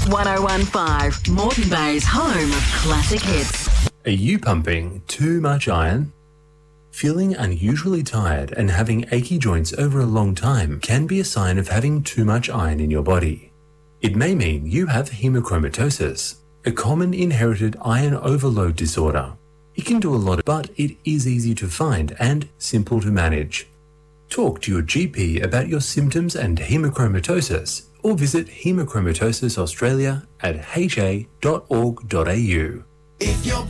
1015, Moreton Bay's home of classic hits. Are you pumping too much iron? Feeling unusually tired and having achy joints over a long time can be a sign of having too much iron in your body. It may mean you have hemochromatosis, a common inherited iron overload disorder. It can do a lot, but it is easy to find and simple to manage. Talk to your GP about your symptoms and hemochromatosis, or visit Hemochromatosis Australia at ha.org.au. If you're